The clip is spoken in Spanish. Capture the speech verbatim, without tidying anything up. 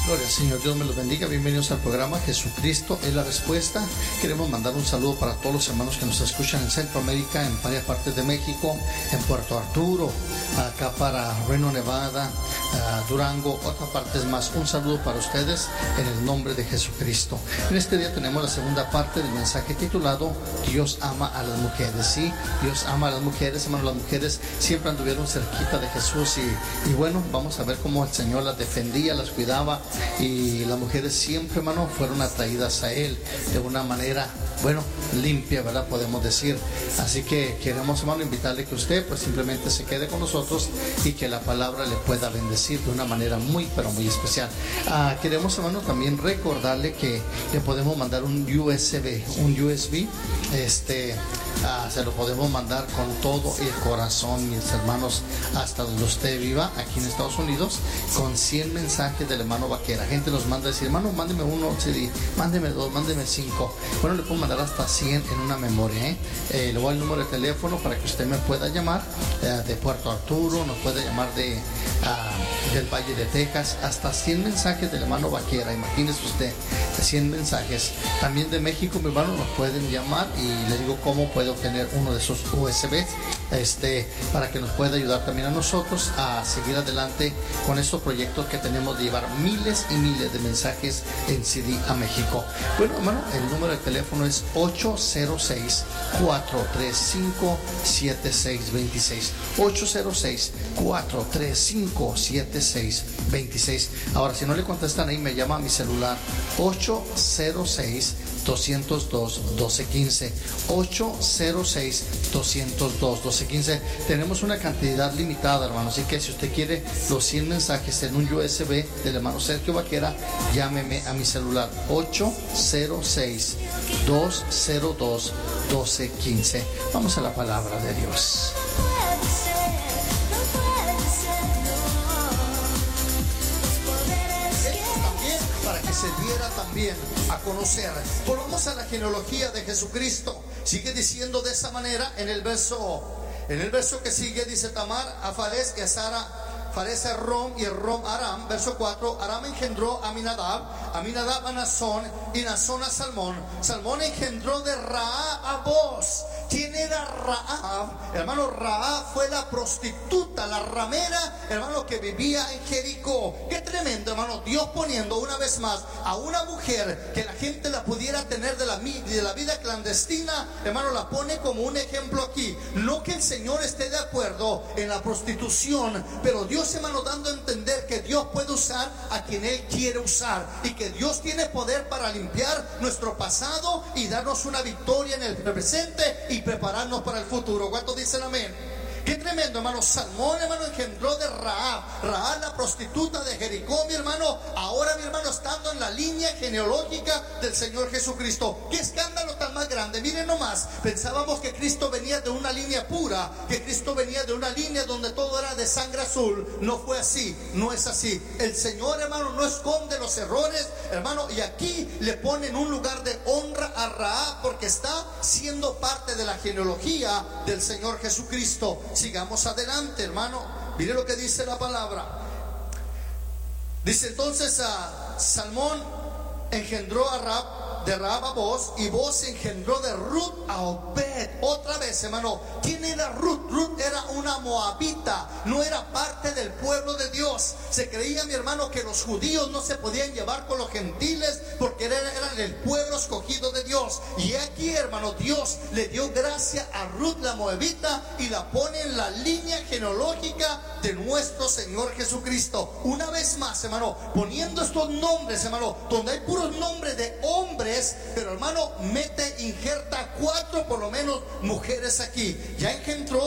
Gloria al Señor, Dios me los bendiga. Bienvenidos al programa Jesucristo es la Respuesta. Queremos mandar un saludo para todos los hermanos que nos escuchan en Centroamérica, en varias partes de México, en Puerto Arturo, acá para Reno, Nevada, uh, Durango, otras partes más. Un saludo para ustedes en el nombre de Jesucristo. En este día tenemos la segunda parte del mensaje titulado Dios ama a las mujeres. Sí, Dios ama a las mujeres, hermanos. Las mujeres siempre anduvieron cerquita de Jesús y, y bueno, vamos a ver cómo el Señor las defendía, las cuidaba, y las mujeres siempre, hermano, fueron atraídas a Él de una manera, bueno, limpia, ¿verdad? Podemos decir. Así que queremos, hermano, invitarle que usted pues simplemente se quede con nosotros y que la palabra le pueda bendecir de una manera muy, pero muy especial. Ah, queremos, hermano, también recordarle que le podemos mandar un U S B, un U S B, este, ah, se lo podemos mandar con todo el corazón, mis hermanos, hasta donde usted viva, aquí en Estados Unidos, con cien mensajes del hermano Vaquera. Gente nos manda a decir, hermano, mándeme uno C D, mándeme dos, mándeme cinco. Bueno, le puedo mandar hasta cien en una memoria, ¿eh? Eh, le voy al número de teléfono para que usted me pueda llamar, eh, de Puerto Arturo, nos puede llamar de uh, del Valle de Texas, hasta cien mensajes del hermano Vaquera. Imagínese usted, cien mensajes. También de México, mi hermano, nos pueden llamar y le digo cómo puede obtener uno de esos U S B, este, para que nos pueda ayudar también a nosotros a seguir adelante con estos proyectos que tenemos de llevar miles y miles de mensajes en C D a México. Bueno, hermano, el número de teléfono es ocho cero seis, cuatro tres cinco, siete seis dos seis, ocho cero seis, cuatro tres cinco, siete seis dos seis. Ahora, si no le contestan ahí, me llama a mi celular ocho cero seis, doscientos dos, doce quince, ocho cero seis, doscientos dos, doce quince. Tenemos una cantidad limitada, hermano, así que si usted quiere los cien mensajes en un U S B del hermano Sergio Vaquera, llámeme a mi celular ocho cero seis, doscientos dos, doce quince. Vamos a la palabra de Dios. Se diera también a conocer. Volvamos a la genealogía de Jesucristo. Sigue diciendo de esa manera en el verso, en el verso que sigue, dice Tamar a Fares y a Sara. Fares a Rom y Rom a Aram. Verso cuatro. Aram engendró a Aminadab, Aminadab a Nazón y Nazón a Salmón. Salmón engendró de Raab a Boz. ¿Quién era Raab? Hermano, Raab fue la prostituta, la ramera, hermano, que vivía en Jericó. Qué tremendo, hermano, Dios poniendo una vez más a una mujer que la gente la pudiera tener de la, de la vida clandestina, hermano, la pone como un ejemplo aquí. No que el Señor esté de acuerdo en la prostitución, pero Dios, hermano, dando a entender que Dios puede usar a quien Él quiere usar y que Dios tiene poder para limpiar nuestro pasado y darnos una victoria en el presente y prepararnos para el futuro. ¿Cuántos dicen amén? Qué tremendo, hermano. Salmón, hermano, engendró de Raab. Raab, la prostituta de Jericó, mi hermano. Ahora, mi hermano, estando en la línea genealógica del Señor Jesucristo. Qué escándalo tan más grande. Miren nomás, pensábamos que Cristo venía de una línea pura, que Cristo venía de una línea donde todo era de sangre azul. No fue así, no es así. El Señor, hermano, no esconde los errores, hermano, y aquí le pone en un lugar de honra a Raab porque está siendo parte de la genealogía del Señor Jesucristo. Sigamos adelante, hermano. Mire lo que dice la palabra. Dice entonces a Salmón engendró a Raab, de Raab a Boz, y Boz engendró de Ruth a Obed. Otra vez, hermano, ¿quién era Ruth? Ruth era una moabita, no era parte del pueblo de Dios. Se creía, mi hermano, que los judíos no se podían llevar con los gentiles porque eran, eran el pueblo escogido de Dios. Y aquí, hermano, Dios le dio gracia a Ruth la moabita y la pone en la línea genealógica de nuestro Señor Jesucristo. Una vez más, hermano, poniendo estos nombres, hermano, donde hay puros nombres de hombres, pero hermano, mete, injerta cuatro por lo menos mujeres aquí. Ya engendró